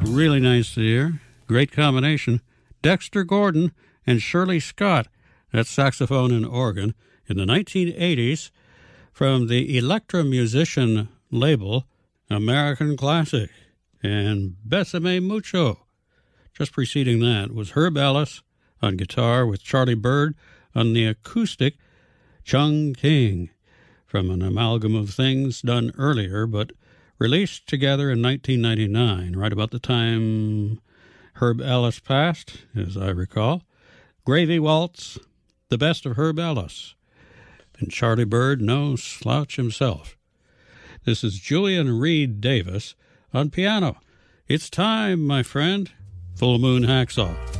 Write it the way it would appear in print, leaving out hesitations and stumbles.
Really nice to hear. Great combination. Dexter Gordon and Shirley Scott. That's saxophone and organ in the 1980s from the Electra Musician label, American Classic. And Besame Mucho. Just preceding that was Herb Ellis on guitar with Charlie Bird on the acoustic, Chung King, from an amalgam of things done earlier, but released together in 1999, right about the time Herb Ellis passed, as I recall. Gravy Waltz, the best of Herb Ellis. And Charlie Bird, no slouch himself. This is Julian Reed Davis on piano. It's time, my friend. Full Moon Hacksaw.